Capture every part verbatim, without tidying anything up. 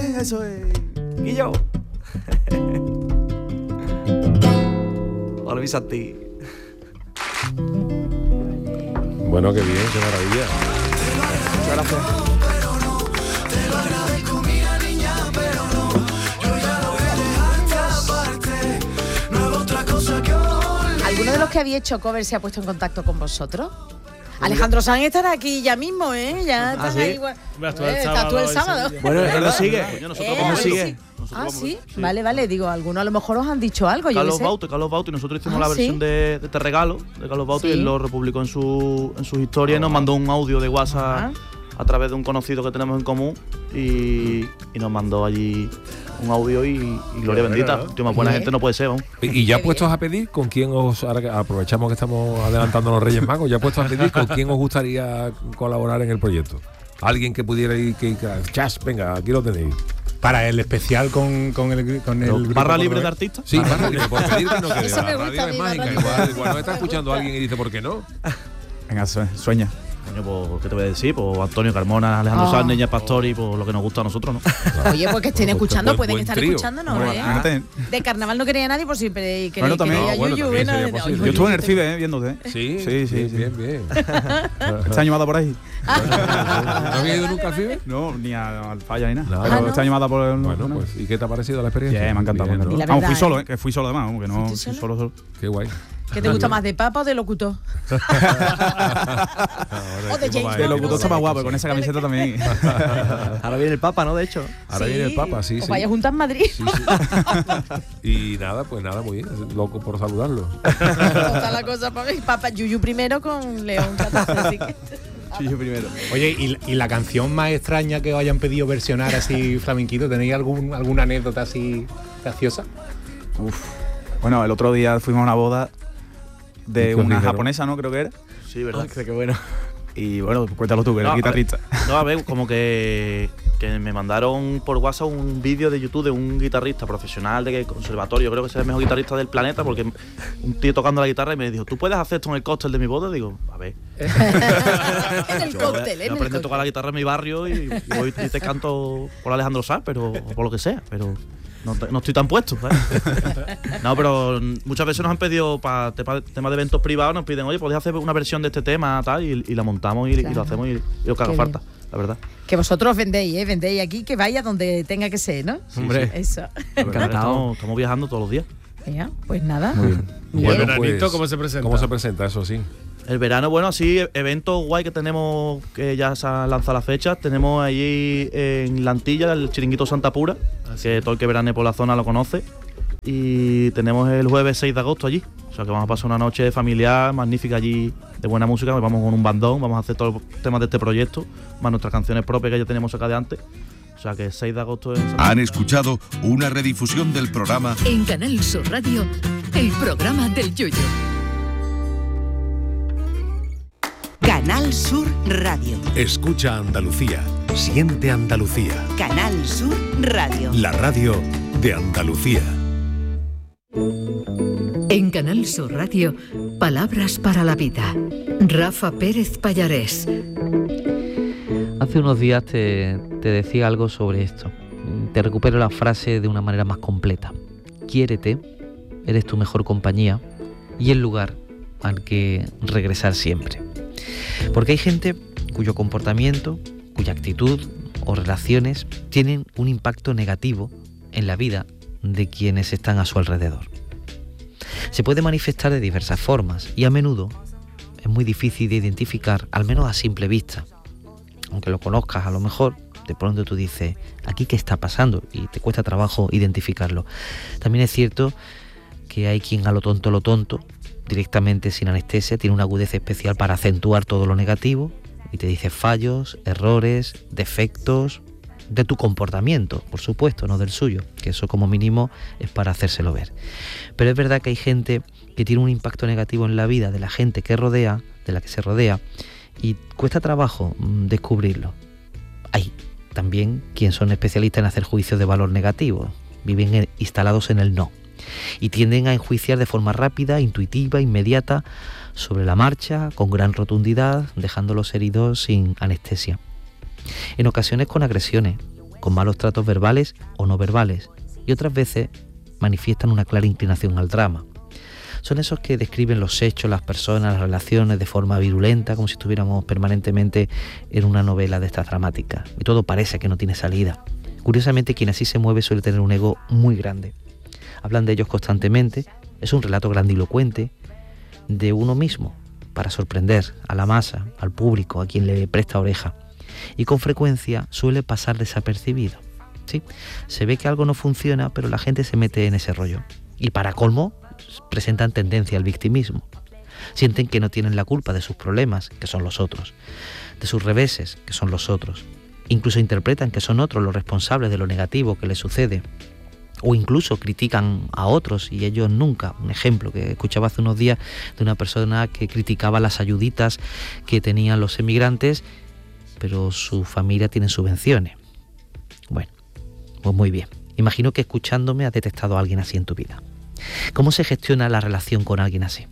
eso es. Guillo. Hola, mi Santi. Bueno, qué bien, qué maravilla. Muchas gracias. ¿Alguno de los que había hecho cover se ha puesto en contacto con vosotros? Alejandro Sanz estará aquí ya mismo, ¿eh? Ya estás ¿Ah, sí? ahí. Igual. Tú el Eh, sábado, estás tú el ese sábado. día. Bueno, él lo sigue. Coño, nosotros Eh, ¿Cómo vamos a sigue? verlo. Nosotros Ah, vamos a sí. verlo. Vale, vale. Digo, algunos a lo mejor os han dicho algo. Yo Carlos qué sé. Baute, Carlos Baute, nosotros hicimos Ah, la versión ¿sí? de, de Te Regalo, de Carlos Baute, Sí. y él lo republicó en, su, en sus historias y nos mandó un audio de WhatsApp Ajá. a través de un conocido que tenemos en común y, y nos mandó allí un audio y, y gloria Qué bendita. bueno, Tío, más buena Bien. gente no puede ser, vamos. Y, y ya Qué puestos bien. a pedir con quién os, ahora que aprovechamos que estamos adelantando los Reyes Magos, ya puestos a pedir con quién os gustaría colaborar en el proyecto. Alguien que pudiera ir, que, que chas, venga, aquí lo tenéis. Para el especial con, con el con el Pero, grupo ¿Barra libre de cordobés. artistas? Sí, barra libre, por pedir que no quede. Eso me La gusta radio a es mí, mágica, barra igual, libre. igual no está Me escuchando gusta. alguien y dice, ¿por qué no? Venga, sueña. Coño, pues, ¿qué te voy a decir? Pues Antonio Carmona, Alejandro Ah. Sanz, Niña Pastori, pues lo que nos gusta a nosotros, ¿no? Oye, pues que estén Bueno, pues, escuchando, buen- pueden buen estar trío. escuchándonos, Bueno, ¿eh? imagínate. De carnaval no quería nadie por si pre- queréis Bueno, también. queréis a No, bueno, Yuyu, también ¿eh? sería No, posible. no, Yo estuve en el Yuyu. FIBE, ¿eh? Viéndote. ¿eh? Sí, Sí, sí, sí. bien, bien. Este año mata por ahí. ¿No había ido nunca al FIBE? No, ni a- al falla ni nada. No. Pero Ah, ¿no? este año mata por el. Bueno, pues, ¿y qué te ha parecido la experiencia? Bien, me ha encantado. Bien, me ha ¿no? Y la encantado. Vamos, fui verdad, solo, ¿eh? ¿eh? Que fui solo además, vamos, que no. ¿Fuiste Fui solo? solo, solo. Qué guay. ¿Qué te gusta más, de papa o de locutor? O de James El Bond, locutor no está sé. más guapo, con esa camiseta también. Ahora viene el Papa, ¿no? De hecho. Ahora Sí. viene el Papa, sí, Os sí. vaya juntas en Madrid. Sí, sí. Y nada, pues nada, muy bien. Loco por saludarlo. Toda la cosa para mí. Papa Yuyu primero con León catorce, así que... Sí, yo primero. Oye, ¿y, y la canción más extraña que os hayan pedido versionar así flamenquito? ¿Tenéis algún, alguna anécdota así graciosa? Uf. Bueno, el otro día fuimos a una boda ¿Y de qué os una dijeron? japonesa, ¿no? Creo que era. Sí, ¿verdad? Qué bueno. Y bueno, cuéntalo tú, que No, eres a ver, guitarrista. No, a ver, como que, que me mandaron por WhatsApp un vídeo de YouTube de un guitarrista profesional de conservatorio, creo que es el mejor guitarrista del planeta, porque un tío tocando la guitarra y me dijo, ¿tú puedes hacer esto en el cóctel de mi boda? Digo, a ver. En el Yo cóctel, yo en el aprendí a tocar la cóctel. guitarra en mi barrio y, y voy y te canto por Alejandro Sanz, pero o por lo que sea, pero no, te- no estoy tan puesto, ¿sabes? No, pero muchas veces nos han pedido para temas de eventos privados, nos piden, oye, ¿podéis hacer una versión de este tema tal? Y, y la montamos y, y Claro. lo hacemos y, y lo que haga Qué falta, la verdad. Que vosotros vendéis, ¿eh? Vendéis aquí, que vaya donde tenga que ser, ¿no? Hombre. Eso. La verdad, Estamos, estamos viajando todos los días. Ya, pues nada. Muy bien. Bien. ¿Y el veranito cómo se presenta? ¿Cómo se presenta? Eso sí. El verano, bueno, así, eventos guay que tenemos, que ya se ha lanzado la fecha. Tenemos allí en La Antilla el Chiringuito Santa Pura, que todo el que verane por la zona lo conoce. Y tenemos el jueves seis de agosto allí. O sea que vamos a pasar una noche familiar, magnífica allí, de buena música. Vamos con un bandón, vamos a hacer todos los temas de este proyecto, más nuestras canciones propias que ya tenemos acá de antes. O sea que el seis de agosto es... Han escuchado una redifusión del programa En Canal Sur Radio, el programa del Yoyo. Canal Sur Radio. Escucha Andalucía. Siente Andalucía. Canal Sur Radio. La radio de Andalucía. En Canal Sur Radio, palabras para la vida. Rafa Pérez Pallarés. Hace unos días te, te decía algo sobre esto. Te recupero la frase de una manera más completa. Quiérete, eres tu mejor compañía y el lugar al que regresar siempre. Porque hay gente cuyo comportamiento, cuya actitud o relaciones tienen un impacto negativo en la vida de quienes están a su alrededor. Se puede manifestar de diversas formas y a menudo es muy difícil de identificar, al menos a simple vista. Aunque lo conozcas a lo mejor, de pronto tú dices, ¿aquí qué está pasando? Y te cuesta trabajo identificarlo. También es cierto que hay quien a lo tonto lo tonto, directamente sin anestesia, tiene una agudeza especial para acentuar todo lo negativo y te dice fallos, errores, defectos de tu comportamiento, por supuesto, no del suyo, que eso como mínimo es para hacérselo ver. Pero es verdad que hay gente que tiene un impacto negativo en la vida de la gente que rodea, de la que se rodea, y cuesta trabajo mmm, descubrirlo. Hay también quienes son especialistas en hacer juicios de valor negativo, viven en, instalados en el no, y tienden a enjuiciar de forma rápida, intuitiva, inmediata, sobre la marcha, con gran rotundidad, dejando los heridos sin anestesia. En ocasiones con agresiones, con malos tratos verbales o no verbales, y otras veces manifiestan una clara inclinación al drama. Son esos que describen los hechos, las personas, las relaciones de forma virulenta, como si estuviéramos permanentemente en una novela de estas dramáticas, y todo parece que no tiene salida. Curiosamente, quien así se mueve suele tener un ego muy grande. Hablan de ellos constantemente, es un relato grandilocuente de uno mismo, para sorprender a la masa, al público, a quien le presta oreja, y con frecuencia suele pasar desapercibido. ¿Sí? Se ve que algo no funciona, pero la gente se mete en ese rollo, y para colmo presentan tendencia al victimismo. Sienten que no tienen la culpa de sus problemas, que son los otros, de sus reveses, que son los otros. Incluso interpretan que son otros los responsables de lo negativo que les sucede, o incluso critican a otros y ellos nunca. Un ejemplo que escuchaba hace unos días de una persona que criticaba las ayuditas que tenían los emigrantes, pero su familia tiene subvenciones. Bueno, pues muy bien. Imagino que escuchándome has detectado a alguien así en tu vida. ¿Cómo se gestiona la relación con alguien así?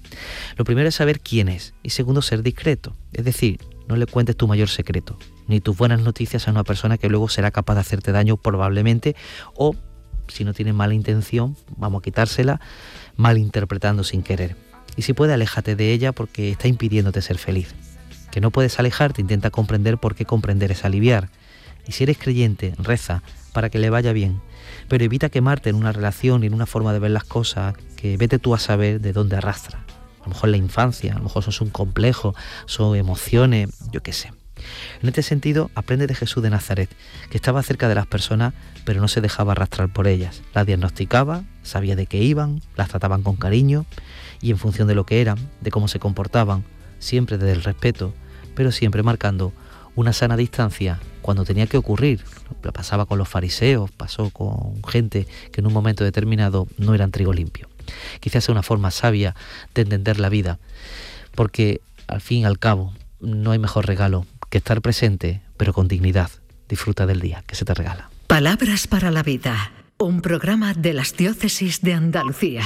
Lo primero es saber quién es, y segundo, ser discreto. Es decir, no le cuentes tu mayor secreto, ni tus buenas noticias a una persona que luego será capaz de hacerte daño probablemente, o si no tiene mala intención, vamos a quitársela, malinterpretando sin querer. Y si puede, aléjate de ella porque está impidiéndote ser feliz. Que no puedes alejarte, intenta comprender, porque comprender es aliviar. Y si eres creyente, reza para que le vaya bien, pero evita quemarte en una relación y en una forma de ver las cosas que vete tú a saber de dónde arrastra. A lo mejor la infancia, a lo mejor son un complejo, son emociones, yo qué sé. En este sentido, aprende de Jesús de Nazaret, que estaba cerca de las personas, pero no se dejaba arrastrar por ellas. Las diagnosticaba, sabía de qué iban, las trataban con cariño, y en función de lo que eran, de cómo se comportaban, siempre desde el respeto, pero siempre marcando una sana distancia cuando tenía que ocurrir. Lo pasaba con los fariseos, pasó con gente que en un momento determinado no eran trigo limpio. Quizás sea una forma sabia de entender la vida, porque al fin y al cabo no hay mejor regalo que estar presente, pero con dignidad. Disfruta del día que se te regala. Palabras para la vida, un programa de las diócesis de Andalucía.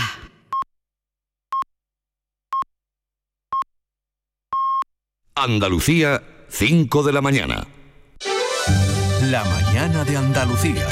Andalucía, cinco de la mañana. La mañana de Andalucía.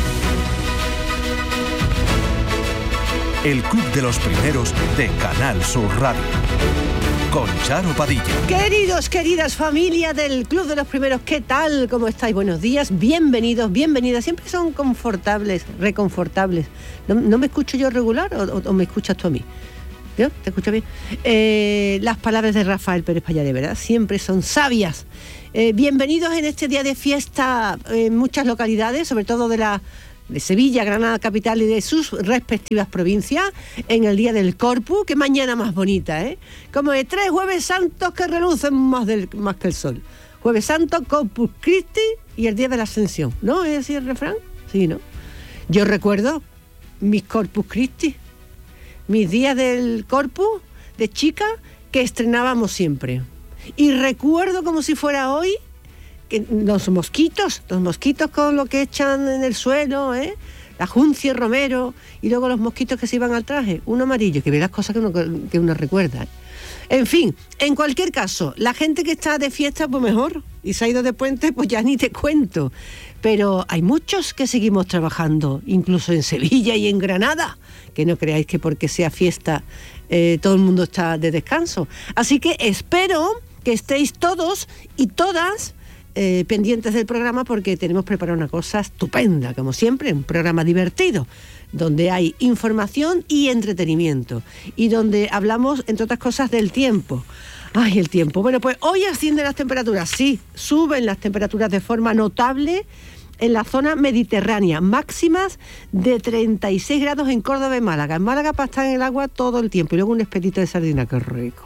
El club de los primeros de Canal Sur Radio. Con Charo Padilla. Queridos, queridas familia del Club de los Primeros, ¿qué tal? ¿Cómo estáis? Buenos días, bienvenidos, bienvenidas. Siempre son confortables, reconfortables. ¿No, no me escucho yo regular o, o, o me escuchas tú a mí? ¿Yo? ¿Te escucho bien? Eh, las palabras de Rafael Pérez Payaré, ¿verdad? Siempre son sabias. Eh, bienvenidos en este día de fiesta en muchas localidades, sobre todo de la... de Sevilla, Granada capital y de sus respectivas provincias, en el día del Corpus. Qué mañana más bonita, ¿eh? Como de tres jueves santos que relucen más, del, más que el sol. Jueves Santo, Corpus Christi y el día de la Ascensión. ¿No es así el refrán? Sí, ¿no? Yo recuerdo mis Corpus Christi, mis días del Corpus de chica que estrenábamos siempre. Y recuerdo como si fuera hoy que los mosquitos, los mosquitos con lo que echan en el suelo, ¿eh? La juncia y romero, y luego los mosquitos que se iban al traje, uno amarillo, que ve las cosas que uno, que uno recuerda. En fin, en cualquier caso, la gente que está de fiesta, pues mejor, y se ha ido de puente, pues ya ni te cuento. Pero hay muchos que seguimos trabajando, incluso en Sevilla y en Granada, que no creáis que porque sea fiesta eh, todo el mundo está de descanso. Así que espero que estéis todos y todas Eh, pendientes del programa, porque tenemos preparado una cosa estupenda, como siempre, un programa divertido, donde hay información y entretenimiento, y donde hablamos, entre otras cosas, del tiempo. ¡Ay, el tiempo! Bueno, pues hoy ascienden las temperaturas, sí, suben las temperaturas de forma notable en la zona mediterránea, máximas de treinta y seis grados en Córdoba y Málaga. En Málaga para estar en el agua todo el tiempo, y luego un espetito de sardina, qué rico.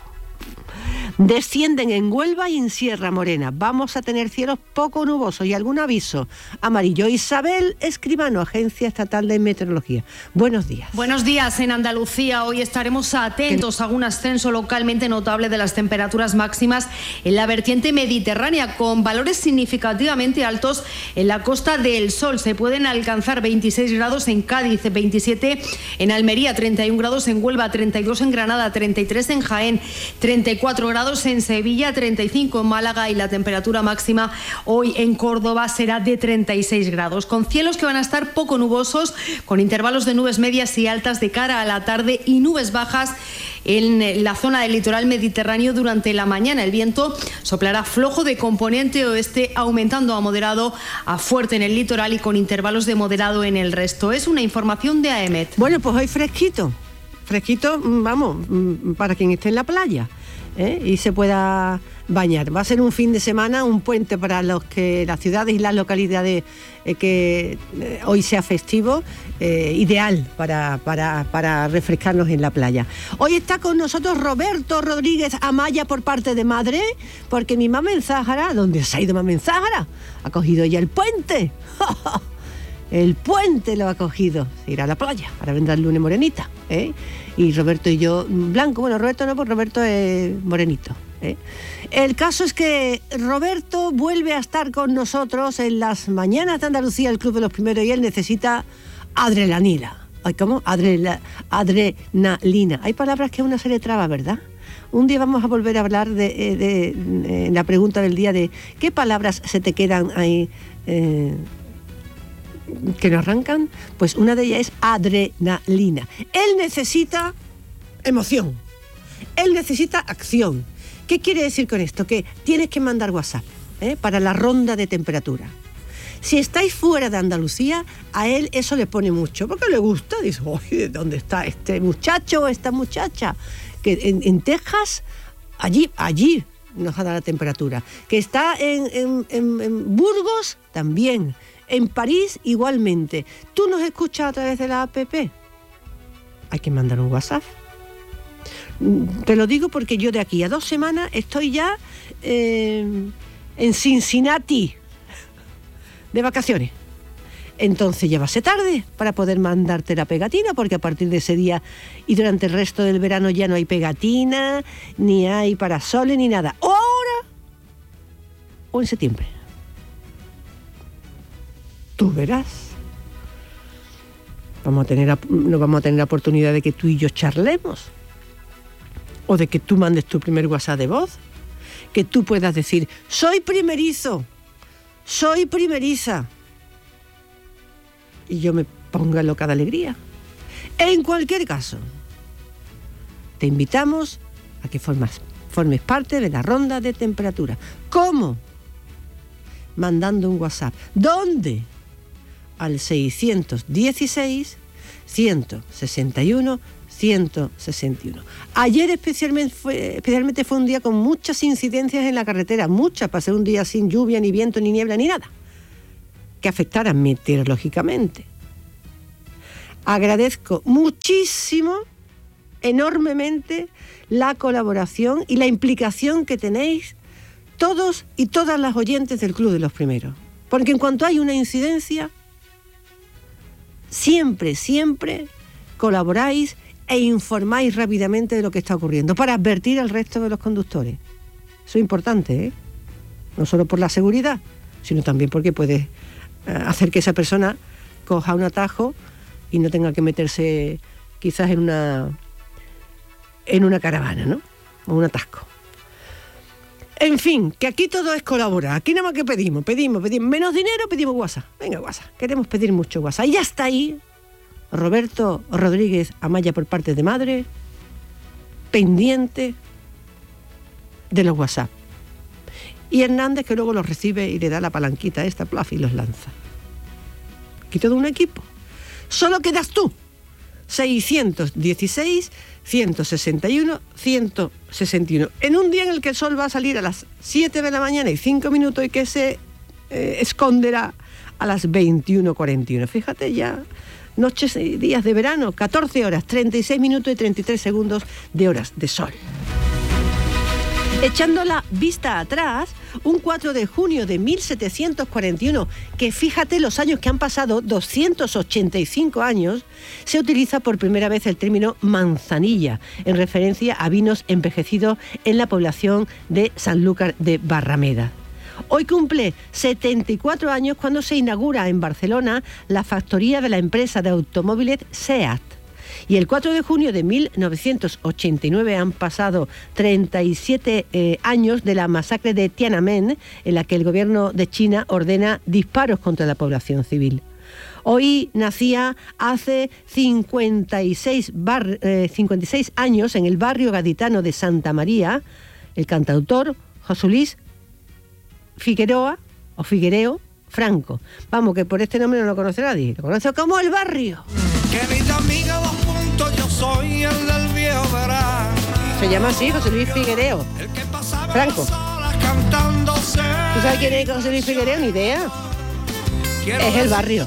Descienden en Huelva y en Sierra Morena. Vamos a tener cielos poco nubosos y algún aviso amarillo. Isabel Escribano, Agencia Estatal de Meteorología. Buenos días. Buenos días. En Andalucía hoy estaremos atentos a un ascenso localmente notable de las temperaturas máximas en la vertiente mediterránea, con valores significativamente altos en la Costa del Sol. Se pueden alcanzar veintiséis grados en Cádiz, veintisiete en Almería, treinta y un grados en Huelva, treinta y dos en Granada, treinta y tres en Jaén, treinta y cuatro grados grados en Sevilla, treinta y cinco en Málaga y la temperatura máxima hoy en Córdoba será de treinta y seis grados, con cielos que van a estar poco nubosos, con intervalos de nubes medias y altas de cara a la tarde y nubes bajas en la zona del litoral mediterráneo durante la mañana. El viento soplará flojo de componente oeste, aumentando a moderado a fuerte en el litoral y con intervalos de moderado en el resto. Es una información de AEMET. Bueno, pues hoy fresquito, fresquito, vamos, para quien esté en la playa, ¿eh? Y se pueda bañar. Va a ser un fin de semana, un puente para los que las ciudades y las localidades eh, que eh, hoy sea festivo, eh, ideal para, para, para refrescarnos en la playa. Hoy está con nosotros Roberto Rodríguez Amaya por parte de madre, porque mi mamá en Záhara, ¿dónde se ha ido mamá en Záhara? Ha cogido ya el puente. El puente lo ha cogido. Se irá a la playa, ahora vendrá el lunes morenita, ¿eh? Y Roberto y yo, blanco, bueno, Roberto no, porque Roberto es morenito, ¿eh? El caso es que Roberto vuelve a estar con nosotros en las mañanas de Andalucía, el Club de los Primeros, y él necesita adrenalina. Ay, ¿cómo? Adrela, adrenalina. Hay palabras que a una se le traba, ¿verdad? Un día vamos a volver a hablar de, de, de, de la pregunta del día de qué palabras se te quedan ahí, eh, que no arrancan. Pues una de ellas es adrenalina. Él necesita emoción, él necesita acción. ¿Qué quiere decir con esto? Que tienes que mandar WhatsApp, ¿eh? Para la ronda de temperatura. Si estáis fuera de Andalucía, a él eso le pone mucho, porque le gusta. Dice, oye, ¿dónde está este muchacho o esta muchacha? Que en, en Texas, allí, allí nos ha dado la temperatura. Que está en, en, en, en Burgos, también. En París, igualmente. ¿Tú nos escuchas a través de la app? Hay que mandar un WhatsApp. Te lo digo porque yo de aquí a dos semanas estoy ya eh, en Cincinnati de vacaciones. Entonces ya va a ser tarde para poder mandarte la pegatina, porque a partir de ese día y durante el resto del verano ya no hay pegatina, ni hay parasoles, ni nada. O ahora o en septiembre. Tú verás. Vamos a tener, no vamos a tener la oportunidad de que tú y yo charlemos. O de que tú mandes tu primer WhatsApp de voz. Que tú puedas decir, soy primerizo, soy primeriza. Y yo me ponga loca de alegría. En cualquier caso, te invitamos a que formas, formes parte de la ronda de temperatura. ¿Cómo? Mandando un WhatsApp. ¿Dónde? Al seiscientos dieciséis, ciento sesenta y uno, ciento sesenta y uno. Ayer especialmente fue, especialmente fue un día con muchas incidencias en la carretera, muchas, para ser un día sin lluvia, ni viento, ni niebla, ni nada, que afectara meteorológicamente. Agradezco muchísimo, enormemente, la colaboración y la implicación que tenéis todos y todas las oyentes del Club de los Primeros. Porque en cuanto hay una incidencia, siempre, siempre colaboráis e informáis rápidamente de lo que está ocurriendo para advertir al resto de los conductores. Eso es importante, ¿eh? No solo por la seguridad, sino también porque puede eh, hacer que esa persona coja un atajo y no tenga que meterse quizás en una en una caravana, ¿no? O un atasco. En fin, que aquí todo es colaborar. Aquí nada más que pedimos, pedimos, pedimos. Menos dinero, pedimos WhatsApp. Venga, WhatsApp. Queremos pedir mucho WhatsApp. Y ya está ahí Roberto Rodríguez Amaya por parte de madre, pendiente de los WhatsApp. Y Hernández, que luego los recibe y le da la palanquita esta, plaf, y los lanza. Aquí todo un equipo. Solo quedas tú. seiscientos dieciséis, ciento sesenta y uno, ciento sesenta y uno. En un día en el que el sol va a salir a las siete de la mañana y cinco minutos y que se eh, esconderá a las veintiuno cuarenta y uno. Fíjate ya, noches y días de verano, catorce horas, treinta y seis minutos y treinta y tres segundos de horas de sol. Echando la vista atrás, un cuatro de junio de mil setecientos cuarenta y uno, que fíjate los años que han pasado, doscientos ochenta y cinco años, se utiliza por primera vez el término manzanilla, en referencia a vinos envejecidos en la población de Sanlúcar de Barrameda. Hoy cumple setenta y cuatro años cuando se inaugura en Barcelona la factoría de la empresa de automóviles SEAT. Y el cuatro de junio de mil novecientos ochenta y nueve han pasado treinta y siete eh, años de la masacre de Tiananmen, en la que el gobierno de China ordena disparos contra la población civil. Hoy nacía hace cincuenta y seis, bar, eh, cincuenta y seis años en el barrio gaditano de Santa María el cantautor José Luis Figueroa o Figuereo Franco. Vamos, que por este nombre no lo conoce nadie, lo conoce como El Barrio. Querida amiga, dos puntos, yo soy el del viejo verano. Se llama así, José Luis Figuereo Franco. ¿Tú sabes quién es José Luis Figuereo? Ni idea. Es El Barrio.